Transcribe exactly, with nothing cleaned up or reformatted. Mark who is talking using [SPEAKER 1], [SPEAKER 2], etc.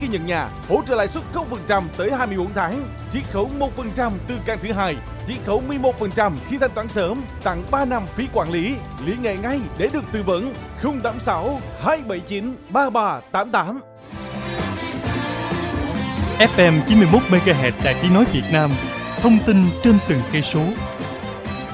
[SPEAKER 1] khi nhận nhà, hỗ trợ lãi suất không phần trăm tới hai mươi bốn tháng, chiết khấu một phần trăm từ căn thứ hai, chiết khấu mười một phần trăm khi thanh toán sớm, tặng ba năm phí quản lý. Liên hệ ngay để được tư vấn. không tám sáu hai bảy chín ba ba tám tám.
[SPEAKER 2] ép em chín mươi mốt mê ga héc Đài Tiếng nói Việt Nam, thông tin trên từng cây số.